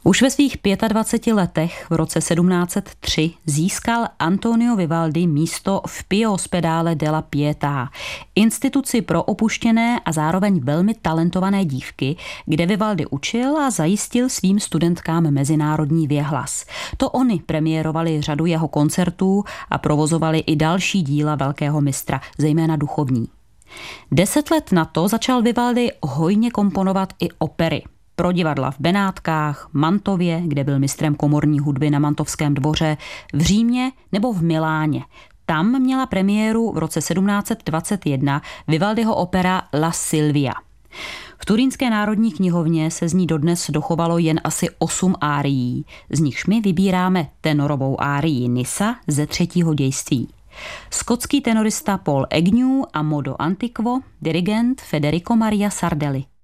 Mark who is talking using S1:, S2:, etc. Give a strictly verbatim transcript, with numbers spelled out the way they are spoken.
S1: Už ve svých dvaceti pěti letech v roce sedmnáct set tři získal Antonio Vivaldi místo v Pio Ospedale della Pietà, instituci pro opuštěné a zároveň velmi talentované dívky, kde Vivaldi učil a zajistil svým studentkám mezinárodní věhlas. To oni premiérovali řadu jeho koncertů a provozovali i další díla velkého mistra, zejména duchovní. Deset let na to začal Vivaldi hojně komponovat i opery. Pro divadla v Benátkách, Mantově, kde byl mistrem komorní hudby na Mantovském dvoře, v Římě nebo v Miláně. Tam měla premiéru v roce sedmnáct set dvacet jedna Vivaldiho opera La Silvia. V Turínské národní knihovně se z ní dodnes dochovalo jen asi osm árií, z nichž my vybíráme tenorovou árii Nisa ze třetího dějství. Skotský tenorista Paul Agnew a modo antiquo, dirigent Federico Maria Sardelli.